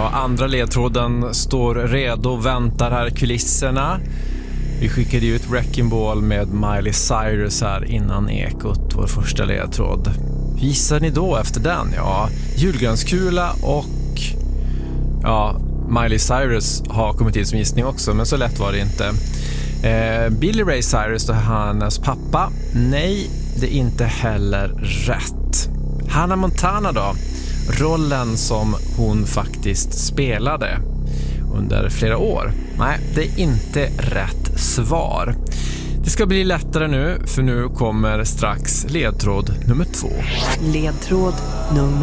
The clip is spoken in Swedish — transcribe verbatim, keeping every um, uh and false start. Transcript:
Ja, andra ledtråden står redo och väntar här i kulisserna. Vi skickade ut Wrecking Ball med Miley Cyrus här innan Ekot, vår första ledtråd. Gissar ni då efter den? Ja, julgranskula och ja, Miley Cyrus har kommit in som gissning också, men så lätt var det inte. Eh, Billy Ray Cyrus och hennes pappa. Nej, det är inte heller rätt. Hannah Montana då? Rollen som hon faktiskt spelade under flera år. Nej, det är inte rätt svar. Det ska bli lättare nu, för nu kommer strax ledtråd nummer två. Ledtråd nummer